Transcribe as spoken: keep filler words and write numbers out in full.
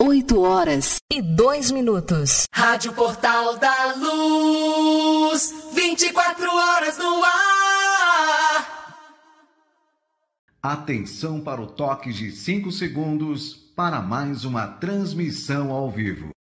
oito horas e dois minutos. Rádio Portal da Luz, vinte e quatro horas no ar. Atenção para o toque de cinco segundos para mais uma transmissão ao vivo.